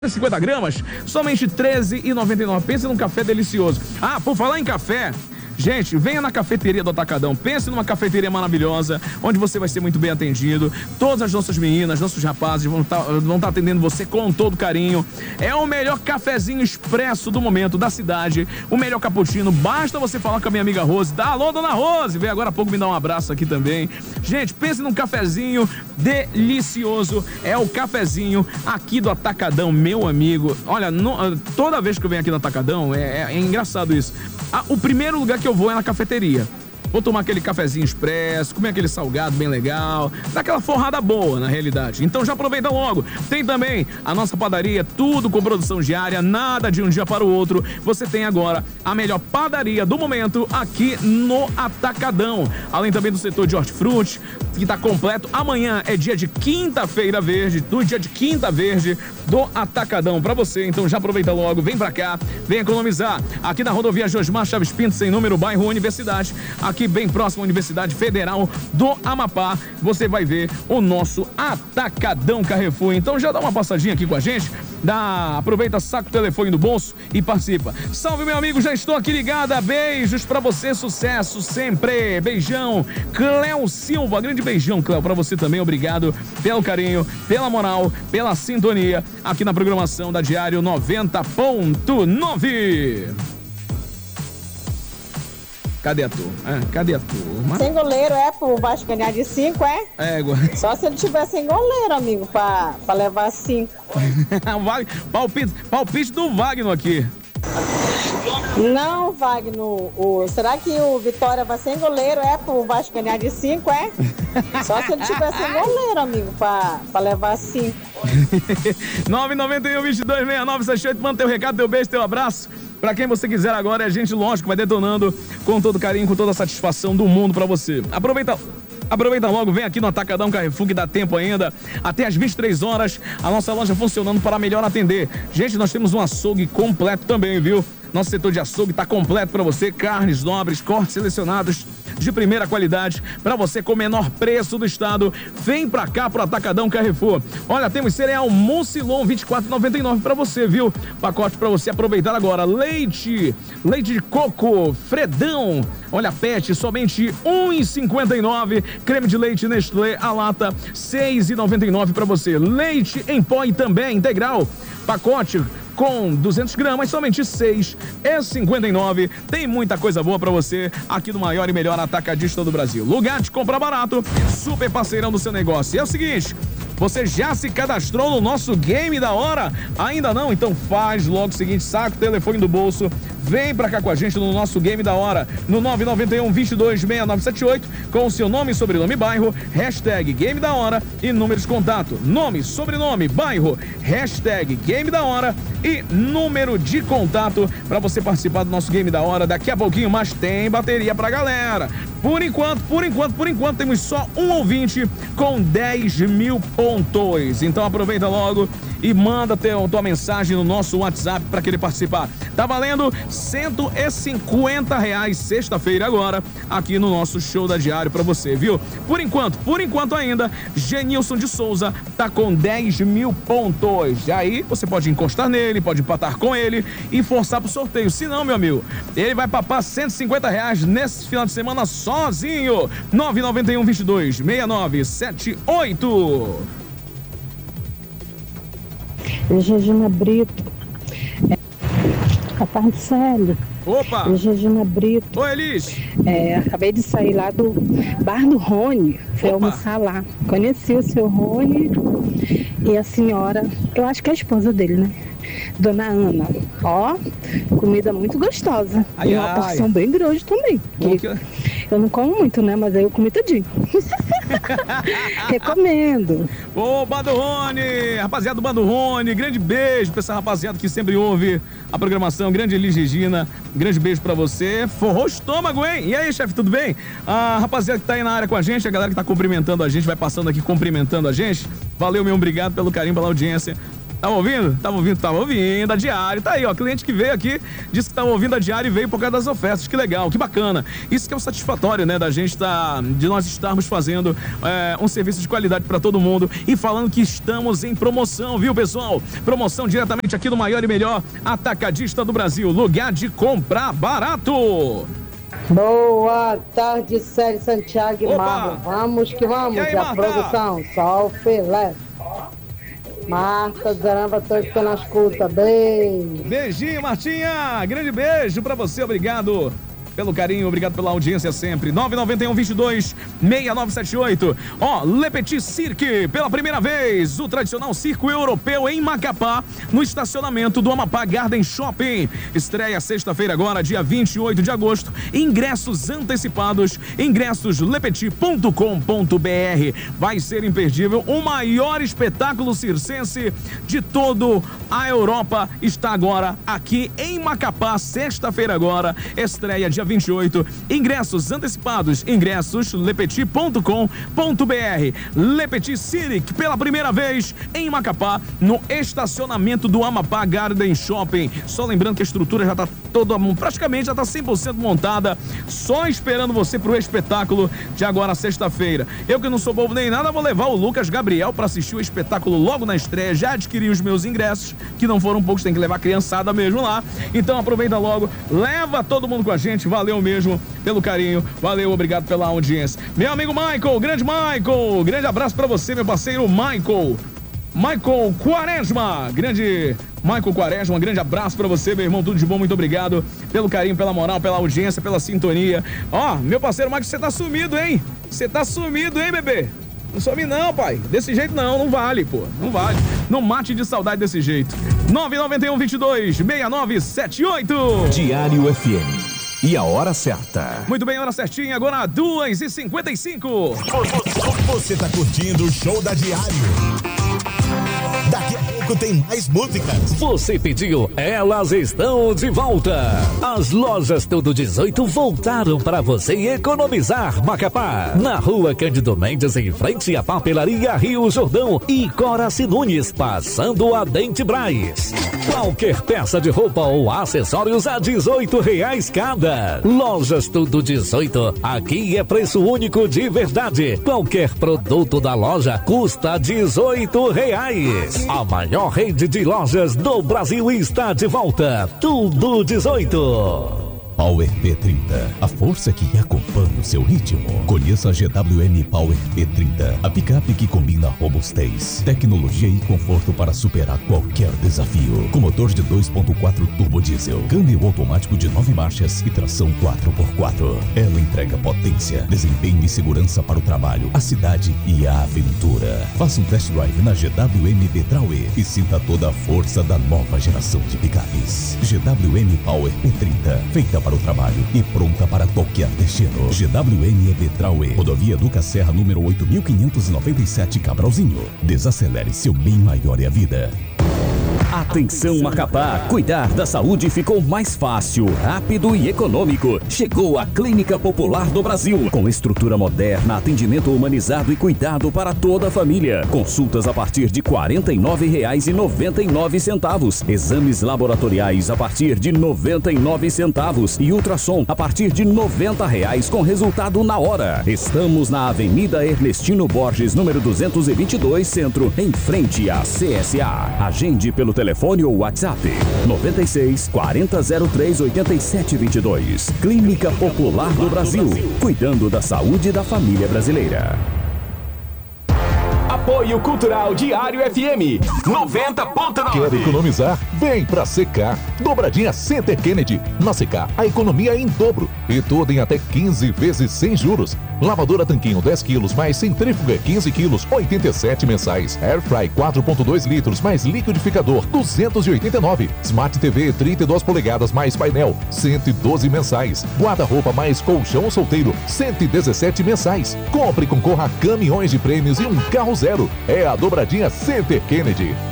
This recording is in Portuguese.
50 gramas, somente R$ 13,99. Pense num café delicioso. Ah, por falar em café, gente, venha na cafeteria do Atacadão. Pense numa cafeteria maravilhosa, onde você vai ser muito bem atendido. Todas as nossas meninas, nossos rapazes vão estar atendendo você com todo carinho. É o melhor cafezinho expresso do momento da cidade, o melhor cappuccino. Basta você falar com a minha amiga Rose. Dá alô, dona Rose, veio agora há pouco me dar um abraço aqui também. Gente, pense num cafezinho delicioso. É o cafezinho aqui do Atacadão, meu amigo. Olha, toda vez que eu venho aqui no Atacadão, é engraçado isso. O primeiro lugar que eu vou é na cafeteria. Vou tomar aquele cafezinho expresso, comer aquele salgado bem legal, dar aquela forrada boa na realidade. Então já aproveita logo. Tem também a nossa padaria, tudo com produção diária, nada de um dia para o outro. Você tem agora a melhor padaria do momento aqui no Atacadão. Além também do setor de hortifruti, que está completo. Amanhã é dia de quinta-feira verde, do dia de quinta verde do Atacadão para você. Então já aproveita logo, vem para cá, vem economizar. Aqui na rodovia Josmar Chaves Pinto, sem número, bairro Universidade. Aqui bem próximo à Universidade Federal do Amapá, você vai ver o nosso Atacadão Carrefour. Então já dá uma passadinha aqui com a gente, aproveita, saca o telefone do bolso e participa. Salve, meu amigo, já estou aqui ligada. Beijos pra você, sucesso sempre. Beijão, Cléo Silva, grande beijão, Cléo, pra você também. Obrigado pelo carinho, pela moral, pela sintonia aqui na programação da Diário 90.9. Cadê a turma? Cadê a turma? Sem goleiro pro Vasco ganhar de 5, é? Só se ele tiver sem goleiro, amigo, pra levar 5. Palpite do Wagner aqui. Não, Wagner. Será que o Vitória vai sem goleiro? Pro Vasco ganhar de 5, é? Só se ele tiver sem goleiro, amigo, pra levar 5. 991-226978. Manda teu recado, teu beijo, teu abraço. Pra quem você quiser agora, a gente, lógico, vai detonando com todo carinho, com toda a satisfação do mundo pra você. Aproveita logo, vem aqui no Atacadão Carrefour, que dá tempo ainda, até às 23 horas, a nossa loja funcionando para melhor atender. Gente, nós temos um açougue completo também, viu? Nosso setor de açougue está completo para você, carnes nobres, cortes selecionados de primeira qualidade, para você com o menor preço do estado. Vem pra cá pro Atacadão Carrefour. Olha, temos cereal Mucilon, R$24,99 para você, viu? Pacote para você aproveitar agora. Leite de coco, Fredão, olha, pet, somente R$1,59. Creme de leite Nestlé, a lata, R$6,99 para você. Leite em pó e também integral, pacote com 200 gramas, somente R$6,59. Tem muita coisa boa pra você aqui no maior e melhor atacadista do Brasil. Lugar de comprar barato, super parceirão do seu negócio. E é o seguinte, você já se cadastrou no nosso Game da Hora? Ainda não? Então faz logo o seguinte, saca o telefone do bolso, vem pra cá com a gente no nosso Game da Hora, no 991-226978, com o seu nome, sobrenome, bairro, hashtag Game da Hora e número de contato. Nome, sobrenome, bairro, hashtag Game da Hora e número de contato para você participar do nosso Game da Hora. Daqui a pouquinho, mas tem bateria pra galera. Por enquanto, temos só um ouvinte com 10 mil pontos. Então aproveita logo e manda tua mensagem no nosso WhatsApp para querer participar. Tá valendo R$150 sexta-feira agora, aqui no nosso show da Diário para você, viu? Por enquanto ainda, Genilson de Souza tá com 10 mil pontos. Aí você pode encostar nele, pode empatar com ele e forçar pro sorteio. Se não, meu amigo, ele vai papar R$150 nesse final de semana sozinho. 991-226978. Regina Brito. A Tarcélio. Opa! Regina Brito. Oi, Elis. Acabei de sair lá do bar do Rony. Fui almoçar lá. Conheci o seu Rony e a senhora, eu acho que é a esposa dele, né? Dona Ana. Ó, comida muito gostosa. E uma porção bem grande também. Eu não como muito, né? Mas aí eu comi tudinho. Recomendo. Ô, Bando Rony, rapaziada do Bando Rony, grande beijo pra essa rapaziada que sempre ouve a programação. Grande Elis Regina, grande beijo pra você. Forrou o estômago, hein? E aí, chefe, tudo bem? A rapaziada que tá aí na área com a gente, a galera que tá cumprimentando a gente, vai passando aqui cumprimentando a gente. Valeu, meu obrigado pelo carinho, pela audiência. Tava ouvindo? Tava ouvindo a Diário. Tá aí, ó, cliente que veio aqui, disse que tava ouvindo a Diário e veio por causa das ofertas. Que legal, que bacana. Isso que é o satisfatório, né, de nós estarmos fazendo um serviço de qualidade para todo mundo e falando que estamos em promoção, viu, pessoal? Promoção diretamente aqui no maior e melhor atacadista do Brasil, lugar de comprar barato. Boa tarde, Célio Santiago e Marlon. Vamos que vamos. E aí, e a Marta? produção, só o filé. Marta Zaramba, tô aqui na escuta. Beijo. Beijinho, Martinha. Grande beijo pra você. Obrigado pelo carinho, obrigado pela audiência sempre. 991-22-6978. Ó, Le Petit Cirque, pela primeira vez, o tradicional circo europeu em Macapá, no estacionamento do Amapá Garden Shopping. Estreia sexta-feira agora, dia 28 de agosto. Ingressos antecipados, ingressos lepetit.com.br. Vai ser imperdível. O maior espetáculo circense de toda a Europa está agora aqui em Macapá, sexta-feira agora. Estreia dia 28, ingressos antecipados, ingressos lepetit.com.br. Le Petit Cirque, pela primeira vez em Macapá, no estacionamento do Amapá Garden Shopping. Só lembrando que a estrutura já está toda, praticamente já está 100% montada, só esperando você pro espetáculo de agora sexta-feira. Eu que não sou bobo nem nada, vou levar o Lucas Gabriel para assistir o espetáculo logo na estreia. Já adquiri os meus ingressos, que não foram poucos, tem que levar a criançada mesmo lá. Então aproveita logo, leva todo mundo com a gente. Valeu mesmo pelo carinho, valeu, obrigado pela audiência. Meu amigo Michael, grande abraço pra você, meu parceiro Michael Quaresma, grande Michael Quaresma, um grande abraço pra você, meu irmão, tudo de bom, muito obrigado pelo carinho, pela moral, pela audiência, pela sintonia. Ó, meu parceiro Michael, você tá sumido, hein? Você tá sumido, hein, bebê? Não some não, pai. Desse jeito não vale, pô. Não vale. Não mate de saudade desse jeito. 991-22-6978. Diário FM. E a hora certa. Muito bem, hora certinha, agora 2h55. Você tá curtindo o show da Diário. Daqui a pouco tem mais músicas. Você pediu, elas estão de volta. As lojas Tudo 18 voltaram para você economizar, Macapá. Na rua Cândido Mendes, em frente à papelaria Rio Jordão e Coraci Nunes, passando a Dente Braz. Qualquer peça de roupa ou acessórios a R$18 cada. Lojas Tudo 18, aqui é preço único de verdade. Qualquer produto da loja custa R$18. A maior rede de lojas do Brasil está de volta. Tudo 18. Power P30, a força que acompanha o seu ritmo. Conheça a GWM Power P30, a picape que combina robustez, tecnologia e conforto para superar qualquer desafio. Com motor de 2.4 turbo diesel, câmbio automático de 9 marchas e tração 4x4. Ela entrega potência, desempenho e segurança para o trabalho, a cidade e a aventura. Faça um test drive na GWM Betrauê e sinta toda a força da nova geração de picapes. GWM Power P30, feita para o trabalho e pronta para qualquer destino. GWM Betrauê, Rodovia Duca Serra, número 8597, Cabralzinho. Desacelere, seu bem maior é a vida. Atenção, Macapá! Cuidar da saúde ficou mais fácil, rápido e econômico. Chegou a Clínica Popular do Brasil, com estrutura moderna, atendimento humanizado e cuidado para toda a família. Consultas a partir de R$ 49,99. Exames laboratoriais a partir de 99 centavos e ultrassom a partir de R$ 90 com resultado na hora. Estamos na Avenida Ernestino Borges, número 222, Centro, em frente à CSA. Agende pelo telefone ou WhatsApp 96 4003 8722. Clínica Popular do Brasil, cuidando da saúde da família brasileira. Apoio Cultural Diário FM 90.9. Quer economizar? Vem pra CK. Dobradinha Center Kennedy. Na CK, a economia é em dobro. E tudo em até 15 vezes sem juros. Lavadora Tanquinho 10 quilos mais centrífuga 15 quilos, 87 mensais. Airfry 4.2 litros mais liquidificador, 289. Smart TV 32 polegadas mais painel, 112 mensais. Guarda-roupa mais colchão solteiro, 117 mensais. Compre e concorra a caminhões de prêmios e um carro zero. É a Dobradinha Center Kennedy.